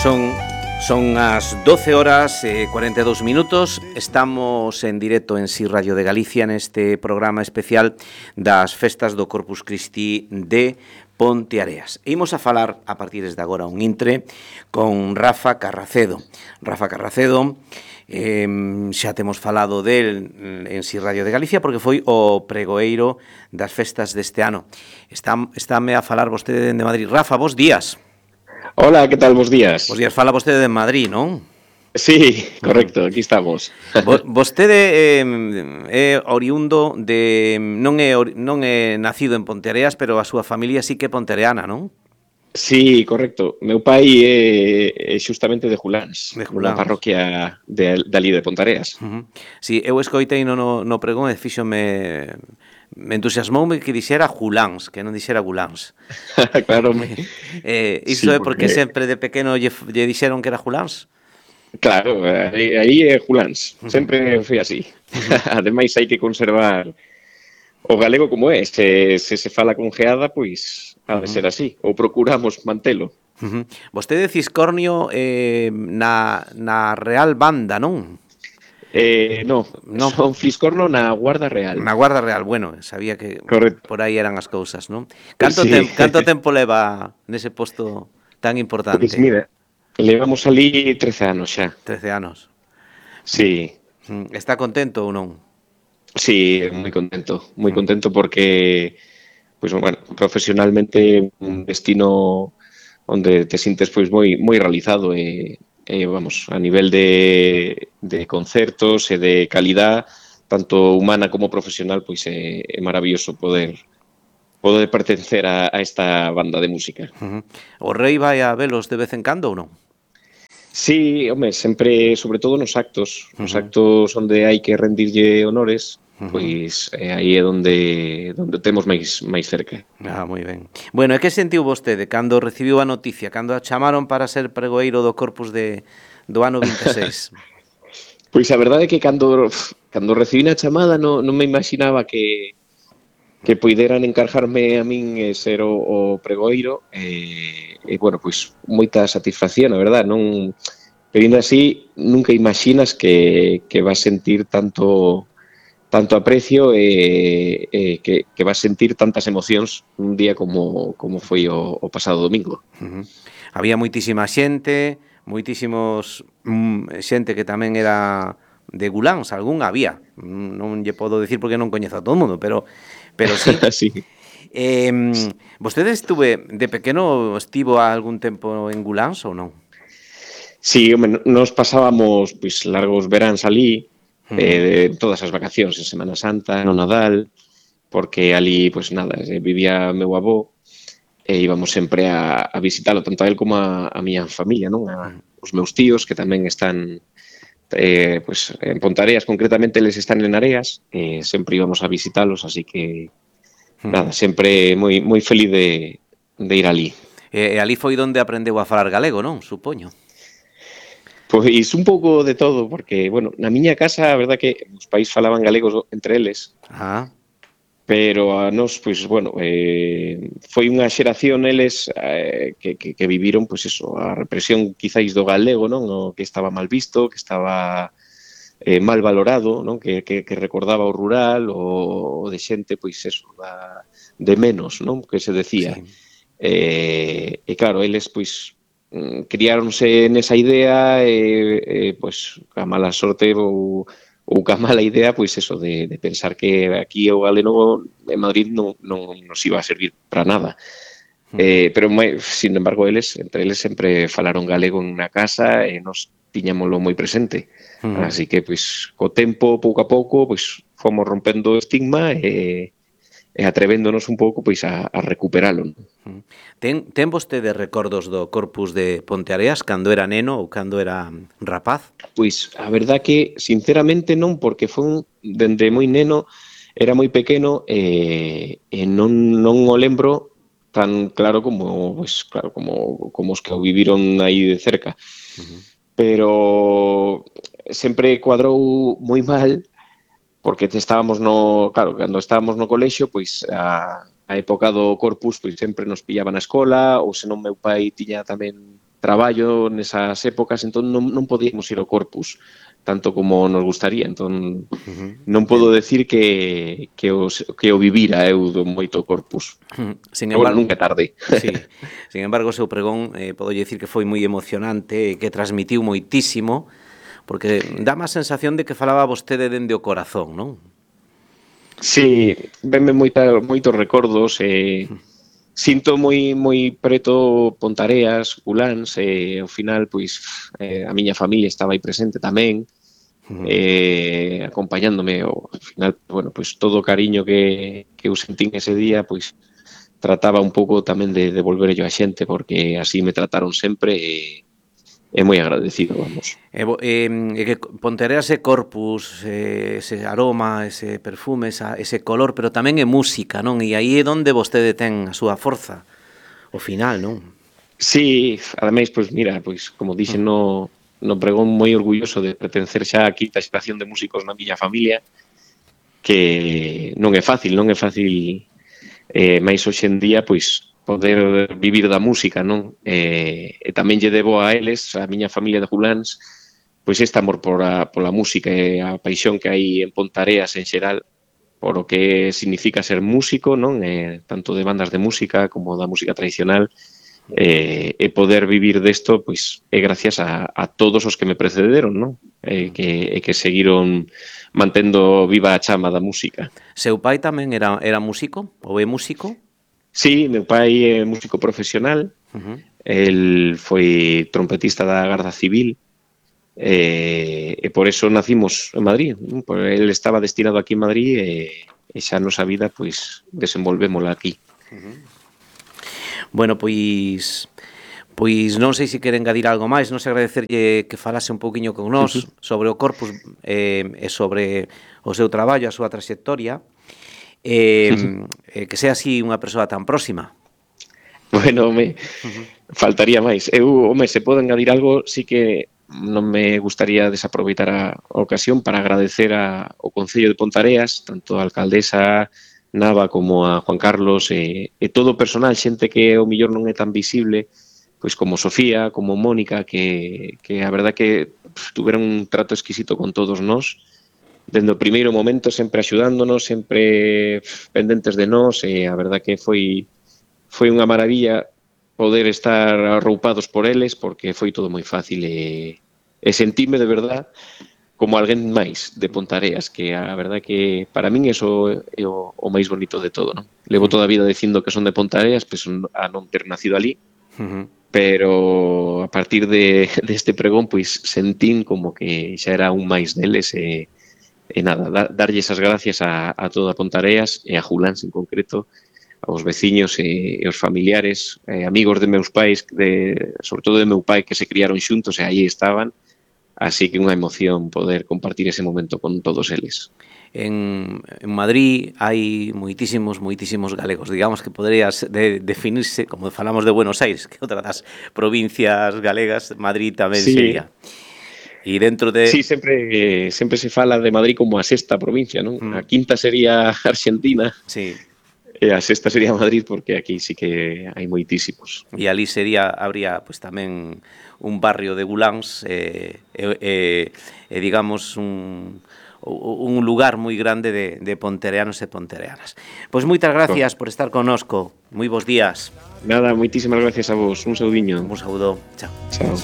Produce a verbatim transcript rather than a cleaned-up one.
Son, son as doce horas e cuarenta e dous minutos. Estamos en directo en Si Radio de Galicia neste programa especial das festas do Corpus Christi de Ponteareas. Imos a falar a partir de agora un intre con Rafa Carracedo. Rafa Carracedo, eh, xa temos falado del en Si Radio de Galicia porque foi o pregoeiro das festas deste ano. Está, estáme a falar vostede de Madrid. Rafa, bos días. Hola, ¿qué tal? Bos días. Bos días, fala vostede de Madrid, non? Sí, correcto, aquí estamos. Vo, vostede eh, é oriundo de non é non é nacido en Ponteareas, pero a súa familia sí que é pontereana, non? Sí, correcto. Meu pai é, é xustamente de Juláns, de Juláns, unha parroquia de dali de Ponteareas. Uh-huh. Si, sí, eu escoitei no, no, no pregón e fíxome me entusiasmoume que dixera Juláns, que non dixera Guláns. Claro. eh, iso sí, é porque, porque sempre de pequeno lle, lle dixeron que era Juláns? Claro, aí, aí é Juláns. Sempre foi así. Ademais, hai que conservar o galego como é. Se se, se fala con geada, pois ha de ser así. Ou procuramos mantelo. Uh-huh. Vostede ciscornio eh, na, na Real Banda, non? Eh, no, no, son Fiscorno na Guarda Real. Na Guarda Real, bueno, sabía que correcto, por aí eran as cousas, non? Canto, sí. tem, canto tempo leva nese posto tan importante? Pois pues mira, levamos ali trece anos xa. trece anos. Sí. Está contento ou non? Sí, moi contento, moi contento porque, pois, pues, bueno, profesionalmente un destino onde te sintes pois moi moi realizado e eh, vamos, a nivel de, de concertos e de calidad, tanto humana como profesional, pois é, é maravilloso poder poder pertencer a, a esta banda de música. Uh-huh. O rei vai a velos de vez en cando ou non? Sí, home, sempre, sobre todo nos actos, uh-huh. Nos actos onde hai que rendirlle honores, uh-huh. Pois eh, aí é onde onde temos máis máis cerca. Ah, moi ben. Bueno, e que sentiu vostede cando recibiu a noticia, cando a chamaron para ser pregoeiro do Corpus de do ano vinte e seis? Pois a verdade é que cando cando recibí a chamada non, non me imaginaba que que poideran encargarme a min e ser o, o pregoeiro e, e, bueno, pois moita satisfacción, a verdade, non pero así nunca imaginas que, que vas sentir tanto tanto aprecio e, e que, que vas sentir tantas emocións un día como, como foi o, o pasado domingo. Uh-huh. Había moitísima xente, moitísimos mm, xente que tamén era de Guláns, algún había, non lle podo decir porque non coñezo a todo o mundo, pero pero sí. Sí. Eh, vostede estuve de pequeno estivo algún tempo en Guláns ou non? Sí, home, nos pasábamos pois largos veráns ali, uh-huh. eh, todas as vacacións, en Semana Santa, no Nadal, porque ali, pois nada, vivía meu avó e íbamos sempre a, a visitalo, tanto a él como a, a miña familia, non? A, os meus tíos, que tamén están eh, pues, en Ponteareas, concretamente, eles están en Areas, e sempre íbamos a visitalos, así que, nada, sempre moi moi feliz de, de ir ali. E, e ali foi onde aprendeu a falar galego, non? Supoño. Pois un pouco de todo, porque, bueno, na miña casa, a verdad que os pais falaban galegos entre eles, ah. pero a nós, pois, bueno, eh, foi unha xeración eles eh, que, que, que viviron, pois eso, a represión quizáis do galego, non? O que estaba mal visto, que estaba eh, mal valorado, non? Que, que, que recordaba o rural, o, o de xente, pois eso, da, de menos, non? Que se decía. Sí. Eh, e claro, eles, pois, criáronse nesa idea e, e pois, a mala sorte ou, ou ca mala idea, pois eso, de, de pensar que aquí o galego en Madrid non, non nos iba a servir para nada. Uh-huh. Eh, pero, sin embargo, eles, entre eles sempre falaron galego en unha casa e nos tiñámoslo moi presente. Uh-huh. Así que, pois, co tempo, pouco a pouco, pois, fomos rompendo o estigma e e atrevéndonos un pouco pois a, a recuperalo. Ten, ten vostede recordos do Corpus de Ponteareas cando era neno ou cando era rapaz? Pois a verdad que sinceramente non, porque foi dende moi neno, era moi pequeno e, e non, non o lembro tan claro como pois, claro, como, como os que o viviron aí de cerca. Uh-huh. Pero sempre cuadrou moi mal porque estábamos no, claro, cando estábamos no colexio, pois a, a época do Corpus, pois sempre nos pillaba na escola, ou senón meu pai tiña tamén traballo nesas épocas, entón non, non podíamos ir ao Corpus tanto como nos gustaría, entón uh-huh. non podo decir que, que, os, que o vivira eu do moito Corpus. Uh-huh. Sin embargo, bueno, nunca tarde. Sí. Sin embargo, o seu pregón, eh, podo dicir que foi moi emocionante, que transmitiu moitísimo, porque dá má sensación de que falaba vostede dende o corazón, non? Sí, venme moita, moitos recordos, eh, sinto moi moi preto Pontareas, Uláns, e ao final, pois, eh, a miña familia estaba aí presente tamén, uh-huh. eh, acompañándome, ao final, bueno, pois todo o cariño que, que eu sentín ese día, pois, trataba un pouco tamén de devolverlo a xente, porque así me trataron sempre, e é moi agradecido, vamos. E eh, que Pontereas é Corpus, eh, ese aroma, ese perfume, esa, ese color, pero tamén é música, non? E aí é onde vostede ten a súa forza, o final, non? Sí, ademais, pois mira, pois como dixen no, no pregón, moi orgulloso de pertencer xa a quinta xeración de músicos na miña familia, que non é fácil, non é fácil, eh, máis hoxe en día, pois poder vivir da música, non? E, e tamén lle debo a eles, a miña familia de Juláns, pois este amor por a, pola música e a paixón que hai en Pontareas en xeral, por o que significa ser músico, non? E, tanto de bandas de música como da música tradicional, e, e poder vivir desto, pois é gracias a, a todos os que me precederon, non? E que, e que seguiron mantendo viva a chama da música. Seu pai tamén era, era músico? Ou é músico? Sí, meu pai é músico profesional, uh-huh. El foi trompetista da Garda Civil, e, e por eso nacimos en Madrid. El estaba destinado aquí en Madrid e, e xa a nosa vida, pois, desenvolvémola aquí. Uh-huh. Bueno, pois... Pois non sei se quere engadir algo máis, non sei agradecerlle que falase un pouquiño con nós uh-huh. sobre o Corpus eh, e sobre o seu traballo, a súa traxectoria. Eh, eh, que sea así unha persoa tan próxima. Bueno, home, uh-huh. faltaría máis. Eu, home, se pode engadir algo, sí que non me gustaría desaproveitar a ocasión para agradecer a, ao Concello de Pontareas, tanto a alcaldesa Nava como a Juan Carlos e, e todo o personal, xente que ao millor non é tan visible, pois como Sofía, como Mónica, que, que a verdad que pff, tuveron un trato exquisito con todos nós, dende o primeiro momento sempre axudándonos, sempre pendentes de nós, e a verdad que foi foi unha maravilla poder estar arroupados por eles, porque foi todo moi fácil e, e sentime de verdad como alguén máis de Pontareas, que a verdad que para min eso é o, o máis bonito de todo, non? Levo toda a vida dicindo que son de Pontareas, pois a non ter nacido ali, uh-huh. pero a partir de deste pregón, pois sentín como que xa era un máis deles e E nada, dar, darlle esas gracias a, a toda Pontareas e a Juláns en concreto, aos veciños e, e aos familiares, e amigos de meus pais, de, sobre todo de meu pai, que se criaron xuntos e aí estaban, así que unha emoción poder compartir ese momento con todos eles. En, en Madrid hai moitísimos, moitísimos galegos, digamos que poderías de, definirse, como falamos de Buenos Aires, que outra das provincias galegas, Madrid tamén sí. Sería. E dentro de... Sí, sempre sempre se fala de Madrid como a sexta provincia, non? Mm. A quinta sería Argentina. Sí. E a sexta sería Madrid, porque aquí sí que hai moitísimos. E ali sería, habría, pues tamén un barrio de Guláns, e eh, eh, eh, digamos, un, un lugar moi grande de, de pontereanos e pontereanas. Pois moitas gracias por estar connosco. Moi bons días. Nada, moitísimas gracias a vos. Un saudiño. Un saúdo. Chao. Chao.